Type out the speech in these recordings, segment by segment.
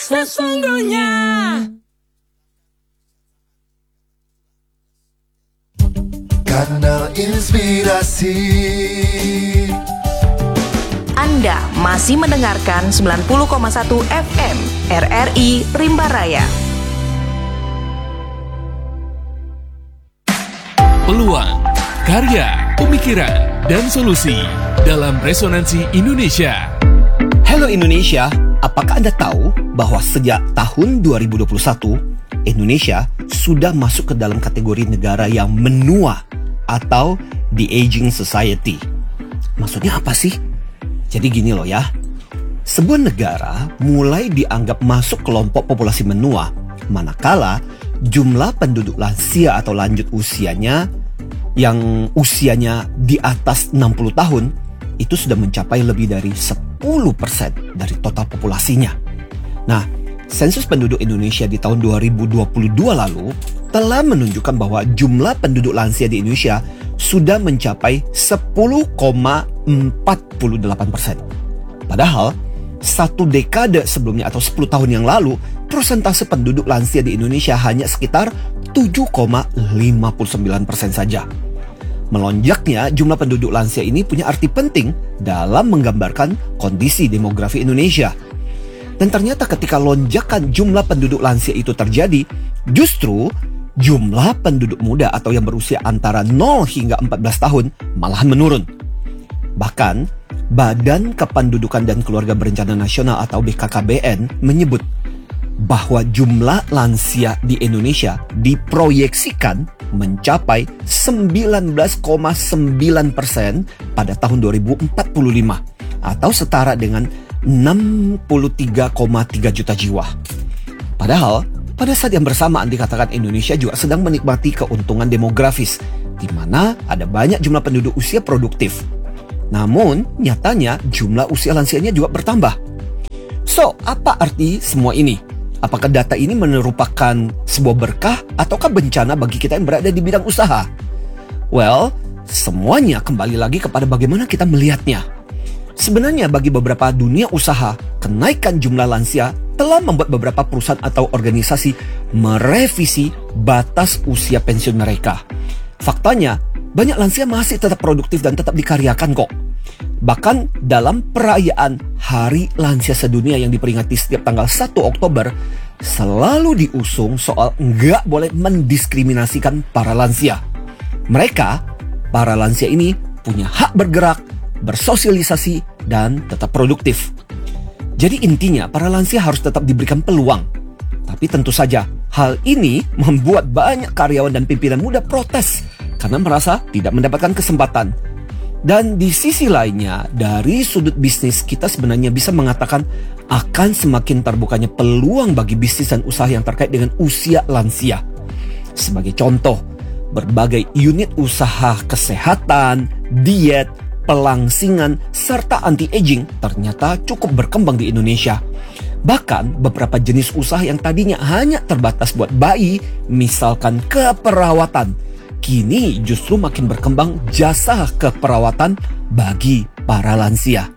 sesungguhnya. Kanal Inspirasi. Anda masih mendengarkan 90,1 FM RRI Rimba Raya. Peluang, karya, pemikiran, dan solusi dalam Resonansi Indonesia. Halo Indonesia, apakah Anda tahu bahwa sejak tahun 2021, Indonesia sudah masuk ke dalam kategori negara yang menua atau the aging society? Maksudnya apa sih? Jadi gini loh ya, sebuah negara mulai dianggap masuk kelompok populasi menua manakala jumlah penduduk lansia atau lanjut usianya yang usianya di atas 60 tahun itu sudah mencapai lebih dari 10% dari total populasinya. Nah, sensus penduduk Indonesia di tahun 2022 lalu telah menunjukkan bahwa jumlah penduduk lansia di Indonesia sudah mencapai 10,48%. Padahal, satu dekade sebelumnya atau 10 tahun yang lalu, persentase penduduk lansia di Indonesia hanya sekitar 7,59% saja. Melonjaknya jumlah penduduk lansia ini punya arti penting dalam menggambarkan kondisi demografi Indonesia. Dan ternyata ketika lonjakan jumlah penduduk lansia itu terjadi, justru jumlah penduduk muda atau yang berusia antara 0 hingga 14 tahun malahan menurun. Bahkan, Badan Kependudukan dan Keluarga Berencana Nasional atau BKKBN menyebut bahwa jumlah lansia di Indonesia diproyeksikan mencapai 19,9% pada tahun 2045 atau setara dengan 63,3 juta jiwa. Padahal, pada saat yang bersamaan dikatakan Indonesia juga sedang menikmati keuntungan demografis, di mana ada banyak jumlah penduduk usia produktif. Namun, nyatanya jumlah usia lansianya juga bertambah. So, apa arti semua ini? Apakah data ini merupakan sebuah berkah ataukah bencana bagi kita yang berada di bidang usaha? Well, semuanya kembali lagi kepada bagaimana kita melihatnya. Sebenarnya bagi beberapa dunia usaha, kenaikan jumlah lansia telah membuat beberapa perusahaan atau organisasi merevisi batas usia pensiun mereka. Faktanya, banyak lansia masih tetap produktif dan tetap dikaryakan kok. Bahkan dalam perayaan Hari Lansia Sedunia yang diperingati setiap tanggal 1 Oktober, selalu diusung soal nggak boleh mendiskriminasikan para lansia. Mereka, para lansia ini punya hak bergerak, bersosialisasi, dan tetap produktif. Jadi intinya para lansia harus tetap diberikan peluang. Tapi tentu saja hal ini membuat banyak karyawan dan pimpinan muda protes karena merasa tidak mendapatkan kesempatan. Dan di sisi lainnya, dari sudut bisnis kita sebenarnya bisa mengatakan akan semakin terbukanya peluang bagi bisnis dan usaha yang terkait dengan usia lansia. Sebagai contoh, berbagai unit usaha kesehatan, diet, pelangsingan, serta anti-aging ternyata cukup berkembang di Indonesia. Bahkan beberapa jenis usaha yang tadinya hanya terbatas buat bayi, misalkan keperawatan, kini justru makin berkembang jasa keperawatan bagi para lansia.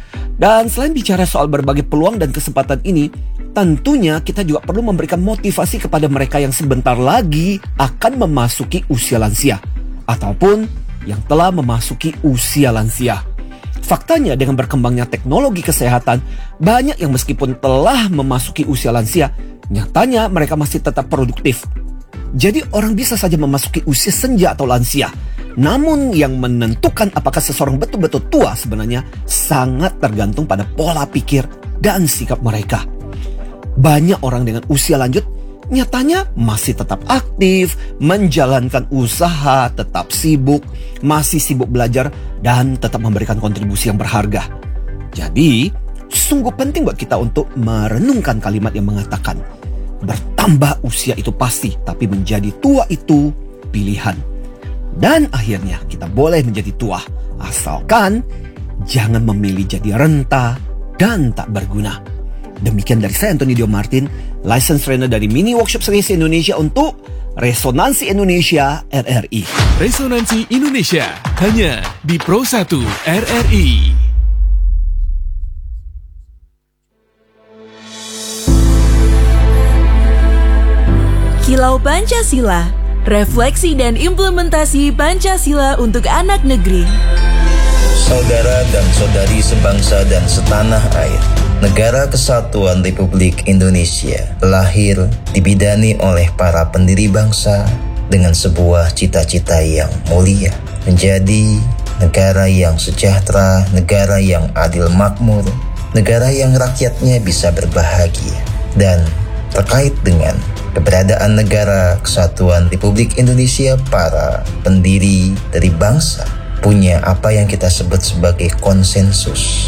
Dan selain bicara soal berbagai peluang dan kesempatan ini, tentunya kita juga perlu memberikan motivasi kepada mereka yang sebentar lagi akan memasuki usia lansia ataupun yang telah memasuki usia lansia. Faktanya dengan berkembangnya teknologi kesehatan, banyak yang meskipun telah memasuki usia lansia, nyatanya mereka masih tetap produktif. Jadi orang bisa saja memasuki usia senja atau lansia. Namun yang menentukan apakah seseorang betul-betul tua sebenarnya sangat tergantung pada pola pikir dan sikap mereka. Banyak orang dengan usia lanjut nyatanya masih tetap aktif, menjalankan usaha, tetap sibuk, masih sibuk belajar, dan tetap memberikan kontribusi yang berharga. Jadi, sungguh penting buat kita untuk merenungkan kalimat yang mengatakan, bertambah usia itu pasti, tapi menjadi tua itu pilihan. Dan akhirnya kita boleh menjadi tua, asalkan jangan memilih jadi renta dan tak berguna. Demikian dari saya, Anthony Dio Martin, License Trainer dari Mini Workshop Series Indonesia untuk Resonansi Indonesia RRI. Resonansi Indonesia hanya di Pro 1 RRI. Kilau Pancasila, refleksi dan implementasi Pancasila untuk anak negeri. Saudara dan saudari sebangsa dan setanah air, Negara Kesatuan Republik Indonesia lahir dibidani oleh para pendiri bangsa dengan sebuah cita-cita yang mulia, menjadi negara yang sejahtera, negara yang adil makmur, negara yang rakyatnya bisa berbahagia. Dan terkait dengan keberadaan Negara Kesatuan Republik Indonesia, para pendiri dari bangsa punya apa yang kita sebut sebagai konsensus,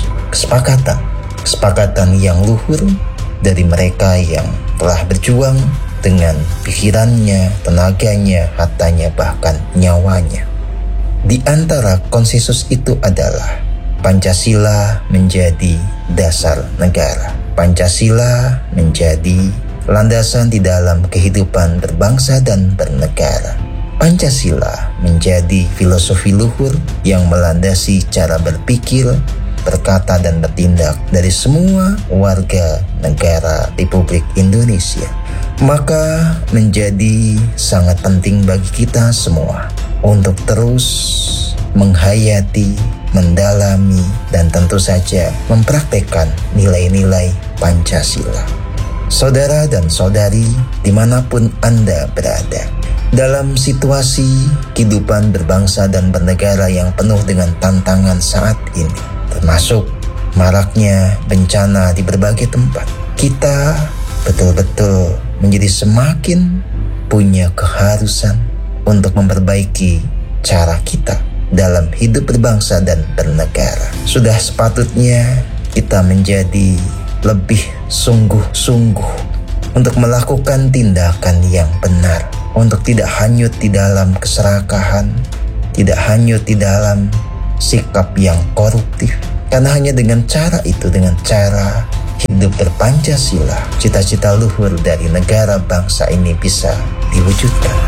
kesepakatan yang luhur dari mereka yang telah berjuang dengan pikirannya, tenaganya, hartanya, bahkan nyawanya. Di antara konsensus itu adalah Pancasila menjadi dasar negara. Pancasila menjadi landasan di dalam kehidupan berbangsa dan bernegara. Pancasila menjadi filosofi luhur yang melandasi cara berpikir, berkata dan bertindak dari semua warga negara Republik Indonesia. Maka menjadi sangat penting bagi kita semua untuk terus menghayati, mendalami, dan tentu saja mempraktekkan nilai-nilai Pancasila. Saudara dan saudari dimanapun Anda berada, dalam situasi kehidupan berbangsa dan bernegara yang penuh dengan tantangan saat ini, termasuk maraknya bencana di berbagai tempat, kita betul-betul menjadi semakin punya keharusan untuk memperbaiki cara kita dalam hidup berbangsa dan bernegara. Sudah sepatutnya kita menjadi lebih sungguh-sungguh untuk melakukan tindakan yang benar, untuk tidak hanyut di dalam keserakahan, tidak hanyut di dalam sikap yang koruptif. Karena hanya dengan cara itu, dengan cara hidup berpancasila, cita-cita luhur dari negara bangsa ini bisa diwujudkan.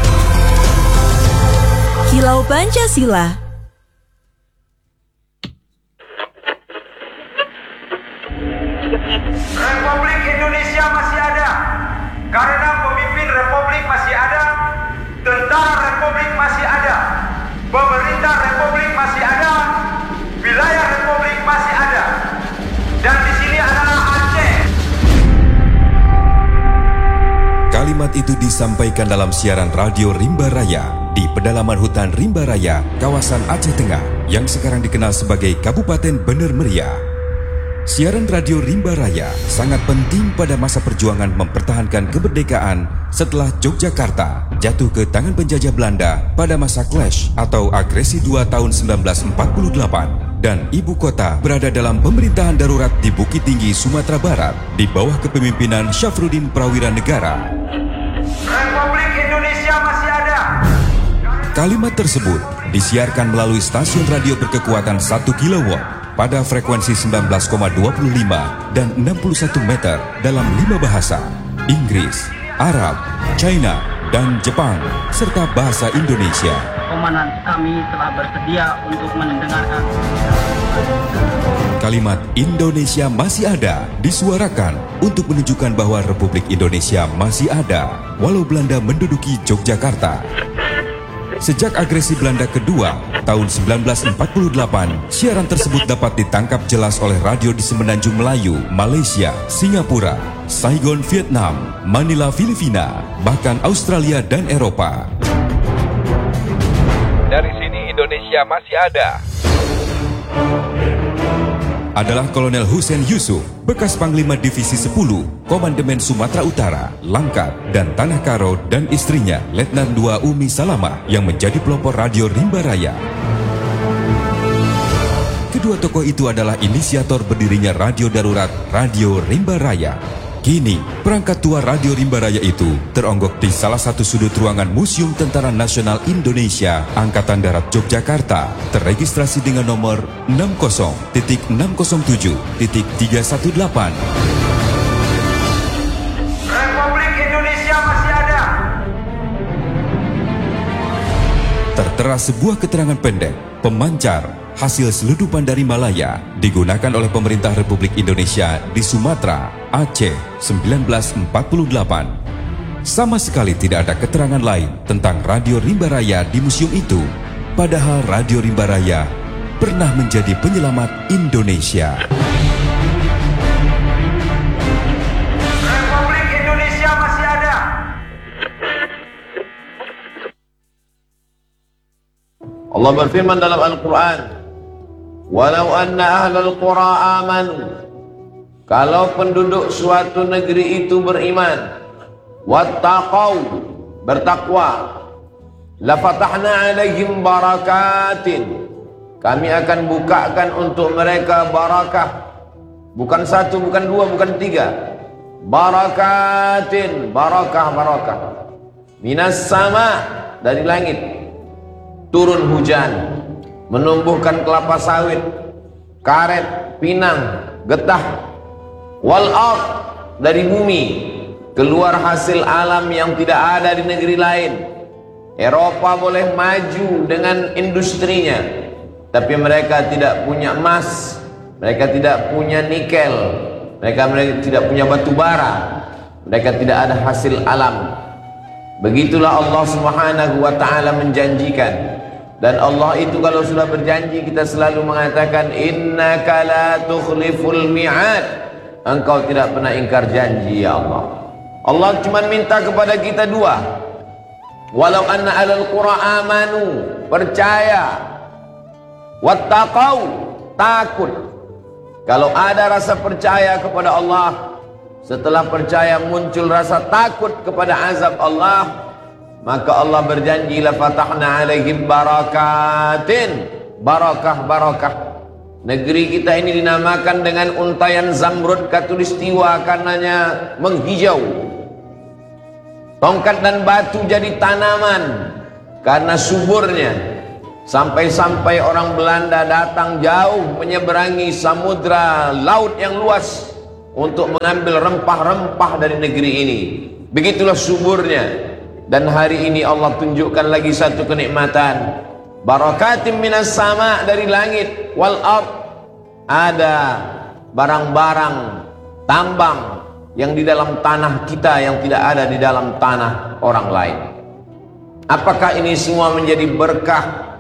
Kilau Pancasila. Republik Indonesia masih ada karena pemimpin Republik masih ada, tentara Republik masih ada, pemerintah Republik masih ada, wilayah Republik masih ada, dan di sini adalah Aceh. Kalimat itu disampaikan dalam siaran radio Rimba Raya di pedalaman hutan Rimba Raya, kawasan Aceh Tengah, yang sekarang dikenal sebagai Kabupaten Bener Meriah. Siaran radio Rimba Raya sangat penting pada masa perjuangan mempertahankan kemerdekaan setelah Yogyakarta jatuh ke tangan penjajah Belanda pada masa Clash atau Agresi 2 tahun 1948 dan ibu kota berada dalam pemerintahan darurat di Bukit Tinggi, Sumatera Barat di bawah kepemimpinan Syafruddin Prawira Negara. Republik Indonesia masih ada. Kalimat tersebut disiarkan melalui stasiun radio berkekuatan 1 kW pada frekuensi 19,25 dan 61 meter dalam 5 bahasa, Inggris, Arab, China, dan Jepang, serta bahasa Indonesia. Komandan kami telah bersedia untuk mendengarkan. Kalimat Indonesia masih ada disuarakan untuk menunjukkan bahwa Republik Indonesia masih ada, walau Belanda menduduki Yogyakarta. Sejak agresi Belanda kedua tahun 1948, siaran tersebut dapat ditangkap jelas oleh radio di Semenanjung Melayu, Malaysia, Singapura, Saigon, Vietnam, Manila, Filipina, bahkan Australia dan Eropa. Dari sini Indonesia masih ada. Adalah Kolonel Hussein Yusuf, bekas Panglima Divisi 10, Komandemen Sumatera Utara, Langkat, dan Tanah Karo, dan istrinya, Letnan 2 Umi Salamah, yang menjadi pelopor radio Rimba Raya. Kedua tokoh itu adalah inisiator berdirinya radio darurat Radio Rimba Raya. Kini, perangkat tua Radio Rimba Raya itu teronggok di salah satu sudut ruangan Museum Tentara Nasional Indonesia Angkatan Darat Yogyakarta, terregistrasi dengan nomor 60.607.318. Republik Indonesia masih ada. Tertera sebuah keterangan pendek, pemancar, hasil seludupan dari Malaya digunakan oleh pemerintah Republik Indonesia di Sumatera, Aceh 1948. Sama sekali tidak ada keterangan lain tentang Radio Rimba Raya di museum itu. Padahal Radio Rimba Raya pernah menjadi penyelamat Indonesia. Republik Indonesia masih ada. Allah berfirman dalam Al-Quran, walau anna ahlal qura amanu, kalau penduduk suatu negeri itu beriman, wattaqau, bertakwa, lafatahna alaihim barakatin, kami akan bukakan untuk mereka barakah, bukan satu, bukan dua, bukan tiga, barakatin, barakah, minas sama, dari langit, turun hujan, menumbuhkan kelapa sawit, karet, pinang, getah, wal ard, dari bumi, keluar hasil alam yang tidak ada di negeri lain. Eropa boleh maju dengan industrinya, tapi mereka tidak punya emas, mereka tidak punya nikel, mereka tidak punya batu bara, mereka tidak ada hasil alam. Begitulah Allah Subhanahu wa ta'ala menjanjikan. Dan Allah itu kalau sudah berjanji, kita selalu mengatakan innaka la tukhliful mi'ad, engkau tidak pernah ingkar janji ya Allah. Allah cuma minta kepada kita dua, walau anna alal qura amanu, percaya, wattaqau, takut. Kalau ada rasa percaya kepada Allah, setelah percaya muncul rasa takut kepada azab Allah, maka Allah berjanji la fatahna alaihim barakatin, barakah. Negeri kita ini dinamakan dengan untayan zamrud katulistiwa karenanya menghijau. Tongkat dan batu jadi tanaman karena suburnya. Sampai-sampai orang Belanda datang jauh menyeberangi samudra laut yang luas untuk mengambil rempah-rempah dari negeri ini. Begitulah suburnya. Dan hari ini Allah tunjukkan lagi satu kenikmatan, barakatim minas sama, dari langit, wal ard, ada barang-barang tambang yang di dalam tanah kita yang tidak ada di dalam tanah orang lain. Apakah ini semua menjadi berkah?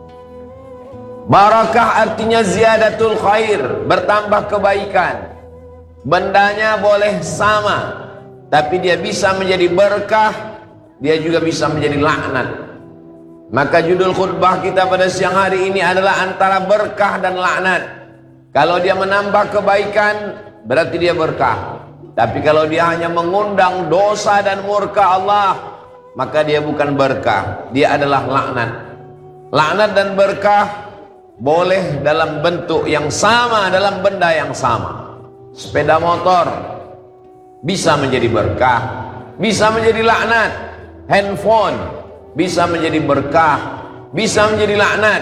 Barakah artinya ziyadatul khair, bertambah kebaikan. Bendanya boleh sama, tapi dia bisa menjadi berkah, dia juga bisa menjadi laknat. Maka judul khutbah kita pada siang hari ini adalah antara berkah dan laknat. Kalau dia menambah kebaikan, berarti dia berkah. Tapi kalau dia hanya mengundang dosa dan murka Allah, maka dia bukan berkah, dia adalah laknat. Laknat dan berkah boleh dalam bentuk yang sama, dalam benda yang sama. Sepeda motor bisa menjadi berkah, bisa menjadi laknat. Handphone bisa menjadi berkah, bisa menjadi laknat.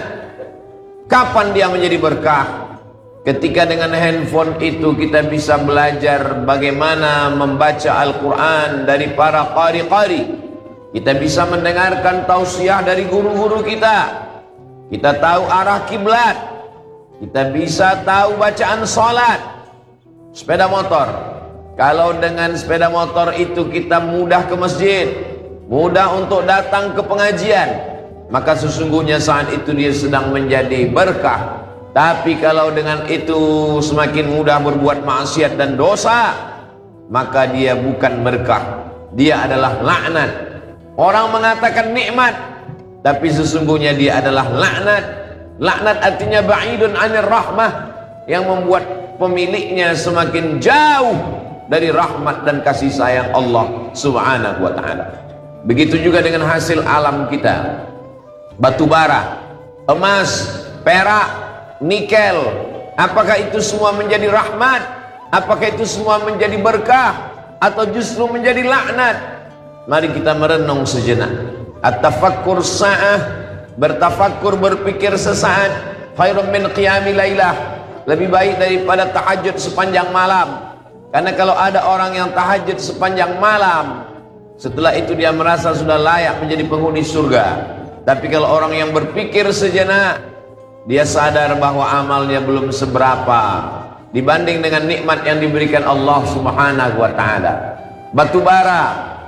Kapan dia menjadi berkah? Ketika dengan handphone itu kita bisa belajar bagaimana membaca Al-Quran dari para qari-qari. Kita bisa mendengarkan tausiah dari guru-guru kita. Kita tahu arah kiblat. Kita bisa tahu bacaan salat. Sepeda motor. Kalau dengan sepeda motor itu kita mudah ke masjid, mudah untuk datang ke pengajian, maka sesungguhnya saat itu dia sedang menjadi berkah. Tapi kalau dengan itu semakin mudah berbuat maksiat dan dosa, maka dia bukan berkah, dia adalah laknat. Orang mengatakan nikmat, tapi sesungguhnya dia adalah laknat. Laknat artinya ba'idun 'anir rahmah, yang membuat pemiliknya semakin jauh dari rahmat dan kasih sayang Allah Subhanahu wa ta'ala. Begitu juga dengan hasil alam kita. Batu bara, emas, perak, nikel, apakah itu semua menjadi rahmat? Apakah itu semua menjadi berkah? Atau justru menjadi laknat? Mari kita merenung sejenak. At-tafakkur sa'ah, bertafakkur, berpikir sesaat, khairun min qiyami lailah, lebih baik daripada tahajud sepanjang malam. Karena kalau ada orang yang tahajud sepanjang malam, setelah itu dia merasa sudah layak menjadi penghuni surga. Tapi kalau orang yang berpikir sejenak, dia sadar bahwa amalnya belum seberapa dibanding dengan nikmat yang diberikan Allah Subhanahu wa ta'ala. Batu bara,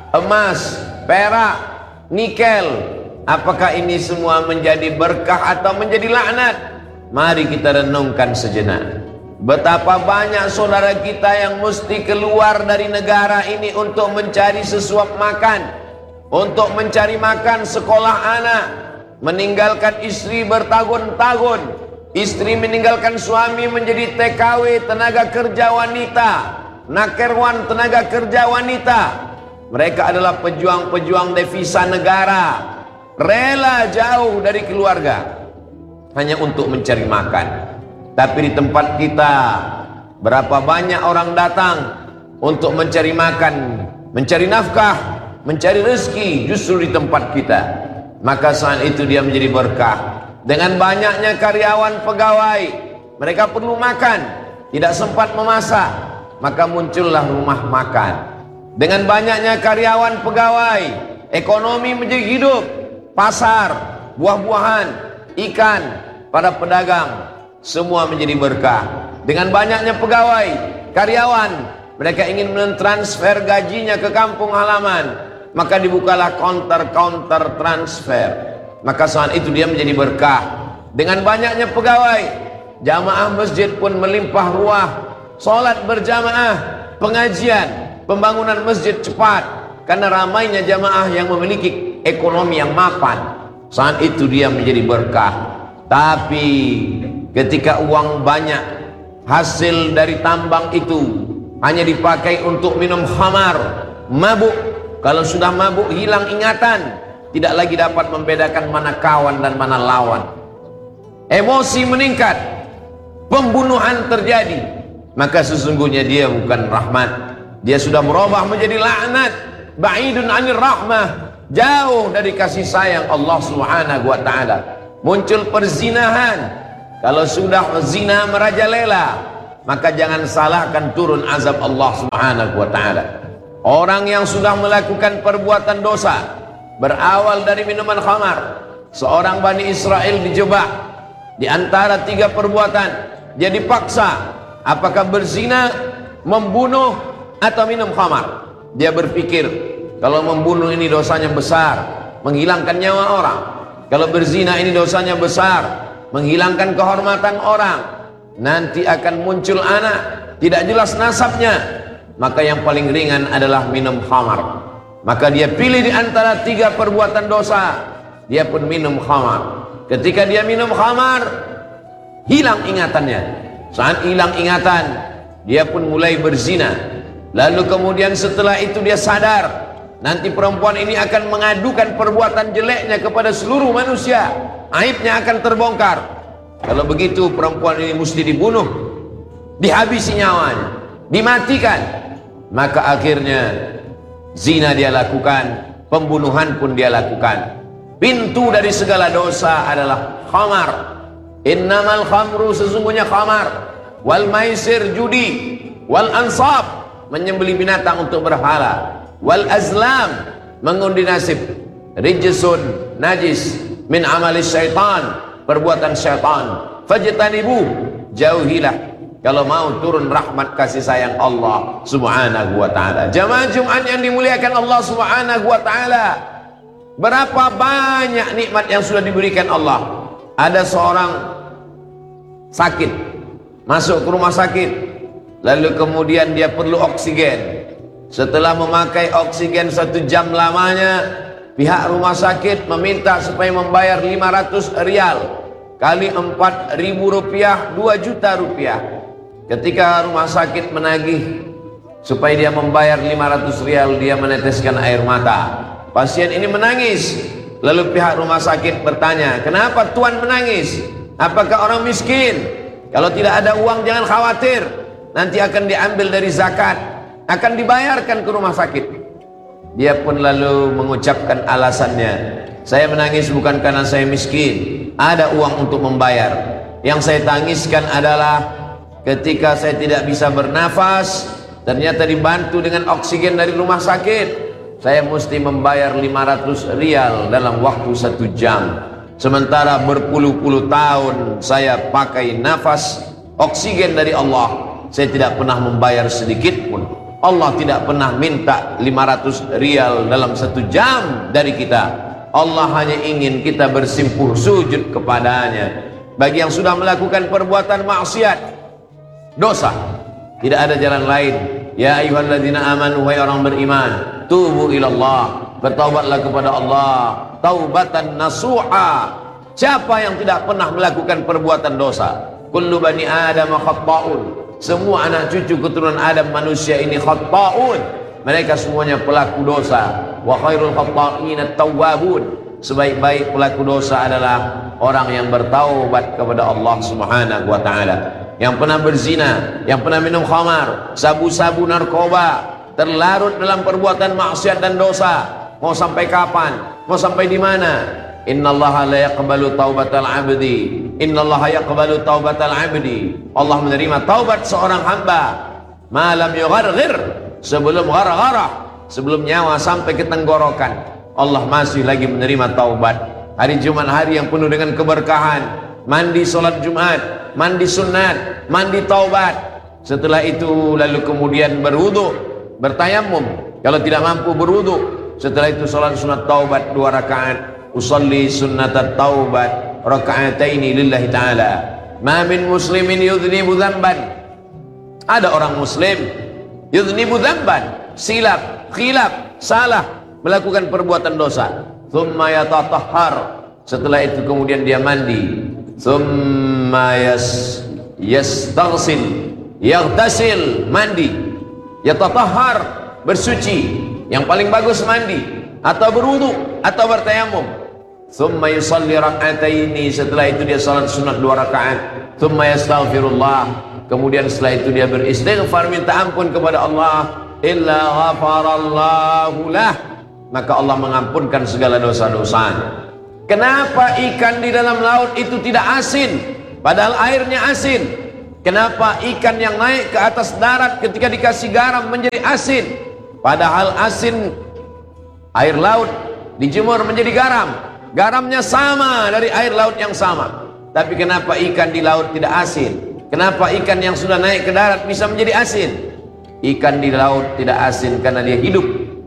emas, perak, nikel. Apakah ini semua menjadi berkah atau menjadi laknat? Mari kita renungkan sejenak. Betapa banyak saudara kita yang mesti keluar dari negara ini untuk mencari sesuap makan, untuk mencari makan sekolah anak, meninggalkan istri bertahun-tahun, istri meninggalkan suami menjadi TKW, tenaga kerja wanita, nakerwan tenaga kerja wanita. Mereka adalah pejuang-pejuang devisa negara, rela jauh dari keluarga hanya untuk mencari makan. Tapi di tempat kita, berapa banyak orang datang untuk mencari makan, mencari nafkah, mencari rezeki justru di tempat kita. Maka saat itu dia menjadi berkah. Dengan banyaknya karyawan pegawai, mereka perlu makan, tidak sempat memasak, maka muncullah rumah makan. Dengan banyaknya karyawan pegawai, ekonomi menjadi hidup. Pasar, buah-buahan, ikan, para pedagang, semua menjadi berkah. Dengan banyaknya pegawai, karyawan, mereka ingin mentransfer gajinya ke kampung halaman, maka dibukalah counter transfer. Maka saat itu dia menjadi berkah. Dengan banyaknya pegawai, jamaah masjid pun melimpah ruah. Salat berjamaah, pengajian, pembangunan masjid cepat, karena ramainya jamaah yang memiliki ekonomi yang mapan. Saat itu dia menjadi berkah. Tapi ketika uang banyak, hasil dari tambang itu hanya dipakai untuk minum khamar, mabuk. Kalau sudah mabuk hilang ingatan, tidak lagi dapat membedakan mana kawan dan mana lawan. Emosi meningkat, pembunuhan terjadi. Maka sesungguhnya dia bukan rahmat, dia sudah merubah menjadi laknat. Ba'idun 'anir rahmah, jauh dari kasih sayang Allah Subhanahu wa taala. Muncul perzinahan. Kalau sudah zina merajalela, maka jangan salahkan turun azab Allah Subhanahu wa taala. Orang yang sudah melakukan perbuatan dosa, berawal dari minuman khamar. Seorang Bani Israel dijebak di antara 3 perbuatan. Dia dipaksa, apakah berzina, membunuh, atau minum khamar. Dia berpikir, kalau membunuh ini dosanya besar, menghilangkan nyawa orang. Kalau berzina ini dosanya besar, menghilangkan kehormatan orang. Nanti akan muncul anak, tidak jelas nasabnya. Maka yang paling ringan adalah minum khamar. Maka dia pilih di antara 3 perbuatan dosa, dia pun minum khamar. Ketika dia minum khamar, hilang ingatannya. Saat hilang ingatan, dia pun mulai berzina. Lalu kemudian setelah itu dia sadar, nanti perempuan ini akan mengadukan perbuatan jeleknya kepada seluruh manusia. Aibnya akan terbongkar. Kalau begitu perempuan ini mesti dibunuh, dihabisi nyawanya, dimatikan. Maka akhirnya zina dia lakukan, pembunuhan pun dia lakukan. Pintu dari segala dosa adalah khamar. Innamal khamru, sesungguhnya khamar, wal maisir, judi, wal ansab, menyembelih binatang untuk berhala, wal azlam, mengundi nasib, rijsun, najis, min amalis syaitan, perbuatan syaitan. Fajtanibu, jauhilah kalau mau turun rahmat kasih sayang Allah Subhanahu wa taala. Jamaah Jumat yang dimuliakan Allah Subhanahu wa taala, berapa banyak nikmat yang sudah diberikan Allah. Ada seorang sakit, masuk ke rumah sakit, lalu kemudian dia perlu oksigen. Setelah memakai oksigen 1 jam lamanya, pihak rumah sakit meminta supaya membayar 500 rial kali 4.000 rupiah, 2 juta rupiah. Ketika rumah sakit menagih supaya dia membayar 500 rial, dia meneteskan air mata. Pasien ini menangis. Lalu pihak rumah sakit bertanya, kenapa tuan menangis? Apakah orang miskin? Kalau tidak ada uang jangan khawatir, nanti akan diambil dari zakat, akan dibayarkan ke rumah sakit. Dia pun lalu mengucapkan alasannya, saya menangis bukan karena saya miskin, ada uang untuk membayar. Yang saya tangiskan adalah ketika saya tidak bisa bernafas, ternyata dibantu dengan oksigen dari rumah sakit, saya mesti membayar 500 rial dalam waktu 1 jam. Sementara berpuluh-puluh tahun saya pakai nafas oksigen dari Allah, saya tidak pernah membayar sedikit pun. Allah tidak pernah minta 500 rial dalam 1 jam dari kita. Allah hanya ingin kita bersimpuh sujud kepadanya. Bagi yang sudah melakukan perbuatan maksiat, dosa, tidak ada jalan lain. Ya ayyuhalladzina amanu, wahai orang beriman, tubu ilallah, bertaubatlah kepada Allah, taubatan nasuha. Siapa yang tidak pernah melakukan perbuatan dosa? Kullu bani Adam khatta'un. Semua anak cucu keturunan Adam manusia ini khatta'un. Mereka semuanya pelaku dosa. Wa khairul khatta'in at-tawwabun. Sebaik-baik pelaku dosa adalah orang yang bertaubat kepada Allah Subhanahu wa taala. Yang pernah berzina, yang pernah minum khamar, sabu-sabu, narkoba, terlarut dalam perbuatan maksiat dan dosa. Mau sampai kapan? Mau sampai di mana? Innallaha la yaqbalu taubatal abdi. Innallaha yaqbalu taubatal abdi. Allah menerima taubat seorang hamba malam yugharghir, sebelum ghargharah, sebelum nyawa sampai ke tenggorokan. Allah masih lagi menerima taubat. Hari Jumat hari yang penuh dengan keberkahan. Mandi solat Jumat, mandi sunat, mandi taubat. Setelah itu lalu kemudian berwudu, bertayamum. Kalau tidak mampu berwudu, setelah itu solat sunat taubat 2 rakaat. Usalli sunnatat taubat raka'ataini lillahi ta'ala. Ma min muslimin yudhnibu dzamban. Ada orang muslim yudhnibu dzamban, silap, khilaf, salah, melakukan perbuatan dosa. Thumma yatatahhar. Setelah itu kemudian dia mandi. Thumma yastaghsil, yaghtasil, mandi. Yatatahhar, bersuci. Yang paling bagus mandi atau berwudu atau bertayamum. Thumma yusalli rak'ataini. Setelah itu dia salat sunat 2 rakaat. Thumma yastaghfirullah. Kemudian setelah itu dia beristighfar, minta ampun kepada Allah. Illa ghafarallahu lah. Maka Allah mengampunkan segala dosa-dosanya. Kenapa ikan di dalam laut itu tidak asin padahal airnya asin? Kenapa ikan yang naik ke atas darat ketika dikasih garam menjadi asin padahal asin air laut dijemur menjadi garam? Garamnya sama dari air laut yang sama. Tapi kenapa ikan di laut tidak asin? Kenapa ikan yang sudah naik ke darat bisa menjadi asin? Ikan di laut tidak asin karena dia hidup.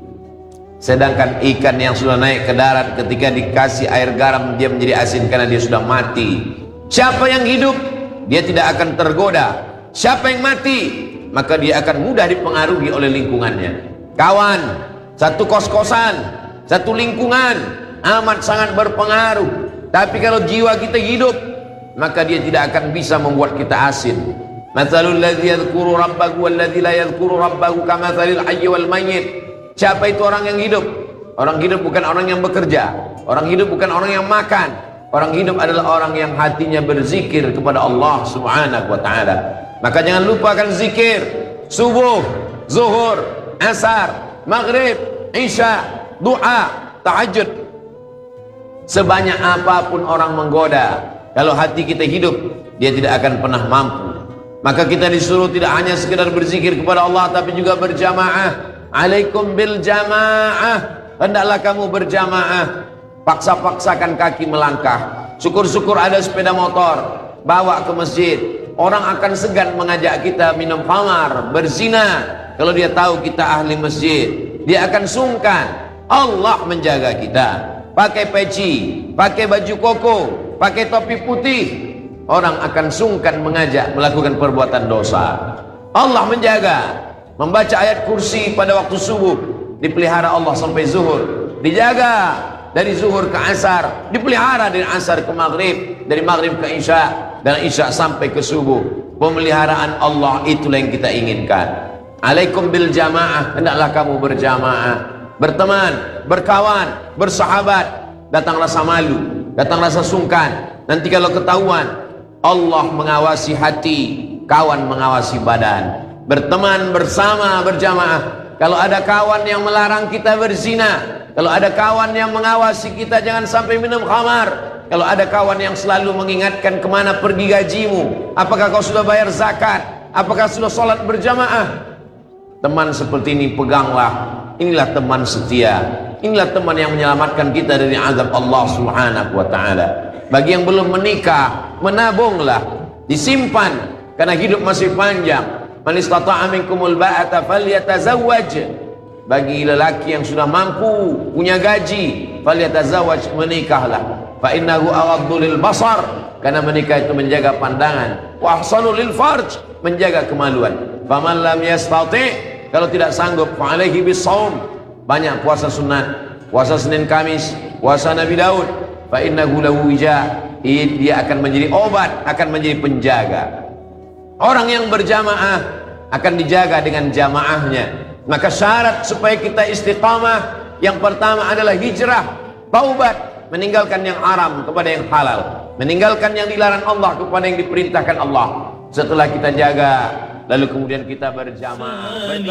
Sedangkan ikan yang sudah naik ke darat ketika dikasih air garam dia menjadi asin karena dia sudah mati. Siapa yang hidup, dia tidak akan tergoda. Siapa yang mati, maka dia akan mudah dipengaruhi oleh lingkungannya. Kawan, satu kos-kosan, satu lingkungan amat sangat berpengaruh. Tapi kalau jiwa kita hidup, maka dia tidak akan bisa membuat kita asin. Matsalul ladzi yadhkuru rabbahu wal ladzi la yadhkuru rabbahu kamatsalil hayyi wal mayyit. Siapa itu orang yang hidup? Orang hidup bukan orang yang bekerja. Orang hidup bukan orang yang makan. Orang hidup adalah orang yang hatinya berzikir kepada Allah Subhanahu wa taala. Maka jangan lupakan zikir subuh, zuhur, asar, maghrib, isya, du'a, tahajud. Sebanyak apapun orang menggoda, kalau hati kita hidup, dia tidak akan pernah mampu. Maka kita disuruh tidak hanya sekedar berzikir kepada Allah, tapi juga berjamaah. Alaikum bil jamaah. Hendaklah kamu berjamaah. Paksa-paksakan kaki melangkah. Syukur-syukur ada sepeda motor, bawa ke masjid. Orang akan segan mengajak kita minum khamar, berzina. Kalau dia tahu kita ahli masjid, dia akan sungkan. Allah menjaga kita. Pakai peci, pakai baju koko, pakai topi putih, orang akan sungkan mengajak melakukan perbuatan dosa. Allah menjaga. Membaca ayat kursi pada waktu subuh dipelihara Allah sampai zuhur. Dijaga dari zuhur ke asar, dipelihara dari asar ke maghrib, dari maghrib ke isya, dan isya sampai ke subuh. Pemeliharaan Allah itulah yang kita inginkan. Alaikum bil jamaah. Hendaklah kamu berjamaah, berteman, berkawan, bersahabat. Datang rasa malu, datang rasa sungkan. Nanti kalau ketahuan, Allah mengawasi hati, kawan mengawasi badan. Berteman bersama, berjamaah. Kalau ada kawan yang melarang kita berzina, kalau ada kawan yang mengawasi kita jangan sampai minum khamar, kalau ada kawan yang selalu mengingatkan kemana pergi gajimu, apakah kau sudah bayar zakat, apakah sudah sholat berjamaah, teman seperti ini peganglah. Inilah teman setia. Inilah teman yang menyelamatkan kita dari azab Allah Subhanahu wa ta'ala. Bagi yang belum menikah, menabunglah, disimpan, karena hidup masih panjang. Man istata'a minkumul ba'ata falyatazawwaj. Bagi lelaki yang sudah mampu, punya gaji, falyatazawwaj, menikahlah. Fa innahu aghaddu lil basar, karena menikah itu menjaga pandangan. Wa ahsanu lil farj, menjaga kemaluan. Faman lam yastati', kalau tidak sanggup, fa alaihi bisawm, banyak puasa sunat, puasa Senin Kamis, puasa Nabi Daud. Fa innahu lahu wija, dia akan menjadi obat, akan menjadi penjaga. Orang yang berjamaah akan dijaga dengan jamaahnya. Maka syarat supaya kita istiqamah, yang pertama adalah hijrah, taubat, meninggalkan yang haram kepada yang halal, meninggalkan yang dilarang Allah kepada yang diperintahkan Allah. Setelah kita jaga, lalu kemudian kita berjamaah.